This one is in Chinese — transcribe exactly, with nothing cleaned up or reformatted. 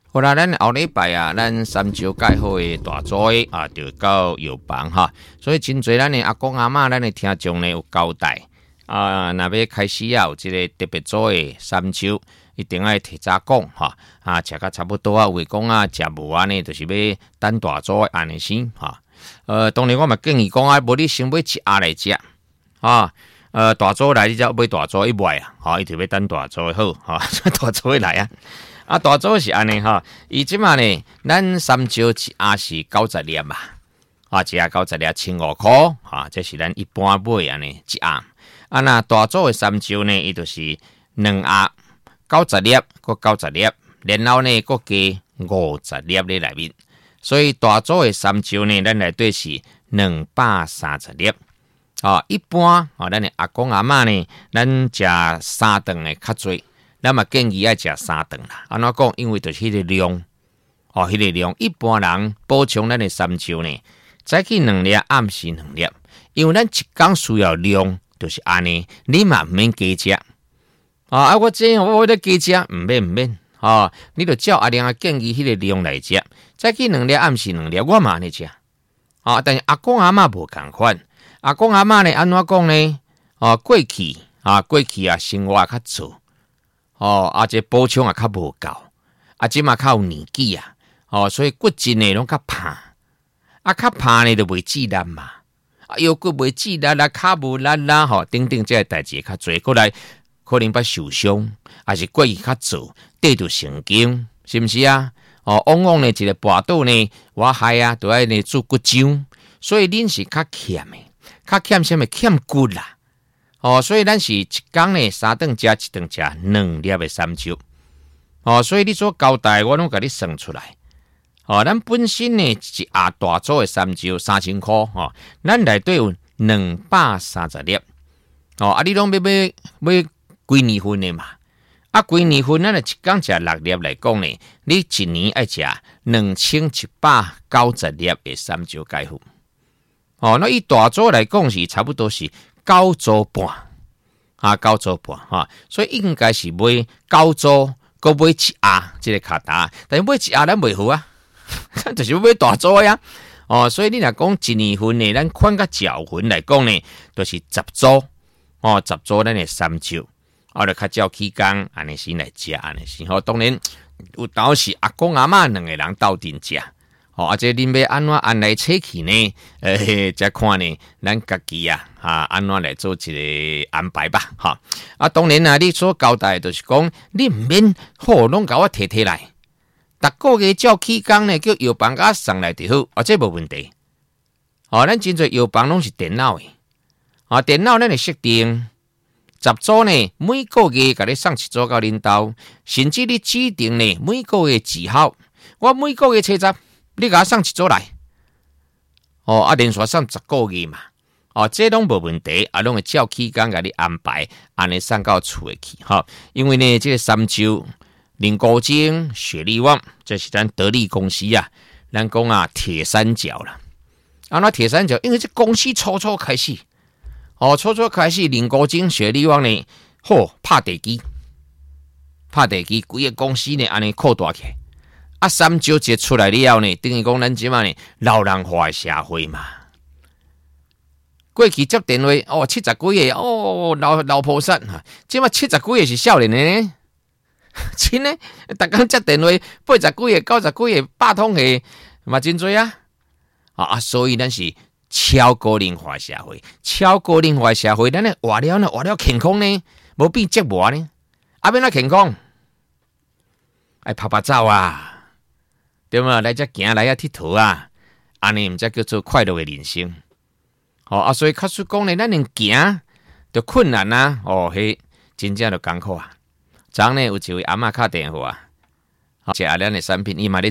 好啦，咱后礼拜啊，咱三招介好的大组的啊，就到药房哈。所以真侪咱的阿公阿嬷，咱的听众呢有交代啊，若要开始啊，有这个特别组的三招，一定要提早讲哈。啊，食到差不多啊，为讲啊，食无安尼，就是要等大组的安尼先哈。呃，当然我嘛建议讲啊，无你先买一盒来食啊。呃，大组来你才买大组一买啊，哈，伊就要等大组的好哈，大组的来啊。啊，大组是安尼哈，伊即马呢，咱三招一盒是九十粒嘛，啊，一盒九十粒千五块，哈，这是咱一般买安尼一盒。啊，那大组的三招呢，伊就是两盒九十粒，搁九十粒，然后呢，搁加五十粒咧内面，所以大组的三招呢，咱内底是两百三十粒。啊，一般啊，咱的阿公阿嬷呢，咱食三顿的较侪。咱嘛建议爱食三顿啦，安怎讲？因为就是迄个量，哦，迄、那个量，一般人补充咱的三招呢，早起两粒，暗时两粒，因为咱一工需要量，就是安尼，你嘛毋免加食，啊，啊，我这我我咧加食，毋免毋免，啊，你著照阿娘啊建议迄个量来食，早起两粒，暗时两粒，我嘛安尼食，啊，但是阿公阿嬷无共款，阿公阿嬷呢安怎讲呢？啊，过去啊，过去啊，生活较早。哦，啊，这补充也较无够，啊，即嘛较有年纪啊，哦，所以骨质呢拢较胖，啊，较胖呢就袂记力嘛，啊，腰骨袂记力啦，骹无力啦，吼，等等这个代志较侪，过来可能捌受伤，还是过去较早跌到神经，是毋是啊？哦，往往呢一个跋倒呢，我害啊，都爱呢做骨浆，所以恁是较欠的，较欠什么？欠骨啦。哦，所以咱是一工呢三顿食，一顿食两粒的三招。哦，所以你所交代我拢甲你算出来。哦，咱本身呢一盒大组的三招三千块，哦，咱内底有两百三十粒。哦，啊，你拢要买买几年份的嘛？啊，几年份咱一工食六粒来讲呢，你一年爱食两千一百九十粒的三招解付。哦，那以大组来讲是差不多是。九组半啊，九组半哈，所以应该是买九组，搁买一盒这个卡达，但是买一盒咱袂好啊，就是要买大组呀。哦，所以你若讲一年份呢，咱款甲缴份来讲呢，就是十组哦，十组咱的三招，啊，就较照起工安尼先来食，安尼先好。当然有当时阿公阿嬷两个人斗阵食。哦，啊，这恁要安怎安来切去呢？诶，再看呢，咱家己啊，哈，安怎来做一个安排吧，哈。啊，当然啊，你所交代就是讲，你唔免好，拢甲我摕摕来，逐个月照起工呢，叫药房甲送来就好，啊，这无问题。哦，咱真侪药房拢是电脑的，啊，电脑咱会设定十组呢，每个月甲你送一组到恁兜，甚至你指定呢，每个月几号，我每个月七十。你甲我送一组来，哦，啊，连续送十个月嘛，哦，这拢无问题，啊，拢会照期间甲你安排，安尼送到厝诶去，哈、哦，因为呢，这个三招、林高精、雪利旺，这是咱得力公司啊，咱讲啊铁三角啦，啊，那铁三角，因为这公司初初开始，哦，初初开始，林高精、雪利旺呢，好拍地基，拍地基，规个公司呢，安尼扩大起来。啊，三招一出来了呢，等于讲咱即马呢老人化的社会嘛。过去接电话哦，七十几个哦，老老菩萨哈，即马七十几个是少年的呢，真的，逐工接电话八十几个、九十几个、百通个嘛真多啊！啊，所以咱是超高龄化社会，超高龄化社会，咱咧活了呢，活了健康呢，无变折磨呢，啊，变哪健康？爱拍拍照啊！对嘛？来只行来啊，佚佗啊，安尼毋才叫做快乐的人生。哦啊，所以卡说讲呢，咱连行就困难啊，哦嘿，真正就艰苦啊。昨呢有一位阿嬷打电话啊，食咱的产品，伊嘛咧